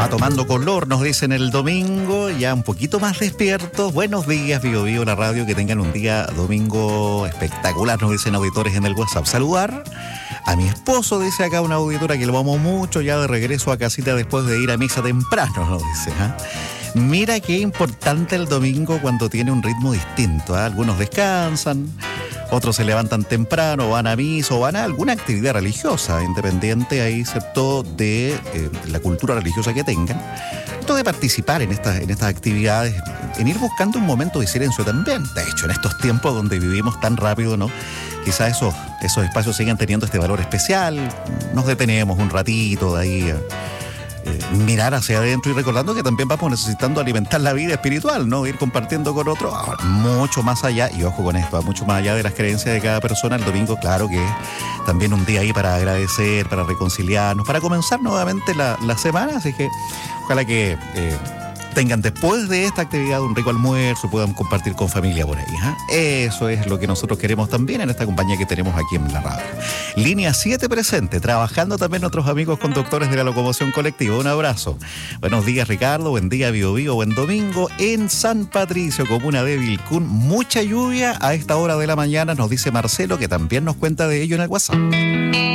Va tomando color, nos dicen el domingo, ya un poquito más despiertos. Buenos días, Bio Bio, la radio, que tengan un día domingo espectacular, nos dicen auditores en el WhatsApp. Saludar a mi esposo, dice acá una auditora que lo amo mucho, ya de regreso a casita después de ir a misa temprano, nos dice. Mira qué importante el domingo cuando tiene un ritmo distinto. Algunos descansan, otros se levantan temprano, van a misa o van a alguna actividad religiosa, independiente ahí, excepto de la cultura religiosa que tengan. Esto de participar en estas actividades, en ir buscando un momento de silencio también. De hecho, en estos tiempos donde vivimos tan rápido, ¿no? Quizás esos espacios sigan teniendo este valor especial. Nos detenemos un ratito de ahí mirar hacia adentro y recordando que también vamos necesitando alimentar la vida espiritual, ¿no? Ir compartiendo con otros, mucho más allá, y ojo con esto, mucho más allá de las creencias de cada persona. El domingo, claro que es también un día ahí para agradecer, para reconciliarnos, para comenzar nuevamente la semana, así que ojalá que tengan después de esta actividad un rico almuerzo, puedan compartir con familia por ahí. Eso es lo que nosotros queremos también en esta compañía que tenemos aquí en la radio. Línea 7 presente, trabajando también nuestros amigos conductores de la locomoción colectiva. Un abrazo. Buenos días, Ricardo. Buen día, Bio Bio. Buen domingo en San Patricio, comuna de Vilcún. Mucha lluvia a esta hora de la mañana, nos dice Marcelo, que también nos cuenta de ello en el WhatsApp.